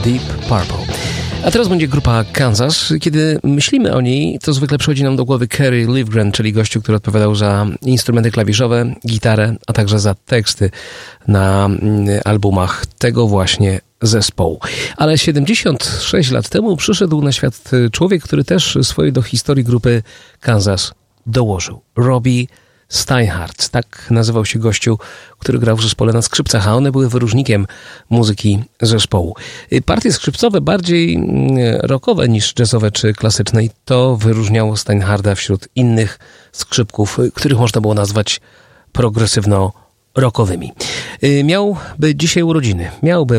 Deep Purple. A teraz będzie grupa Kansas. Kiedy myślimy o niej, to zwykle przychodzi nam do głowy Kerry Livgren, czyli gościu, który odpowiadał za instrumenty klawiszowe, gitarę, a także za teksty na albumach tego właśnie zespołu. Ale 76 lat temu przyszedł na świat człowiek, który też swoje do historii grupy Kansas dołożył. Robbie Steinhardt, tak nazywał się gościu, który grał w zespole na skrzypcach, a one były wyróżnikiem muzyki zespołu. Partie skrzypcowe bardziej rockowe niż jazzowe czy klasyczne i to wyróżniało Steinhardta wśród innych skrzypków, których można było nazwać progresywno-rockowymi. Miałby dzisiaj urodziny. Miałby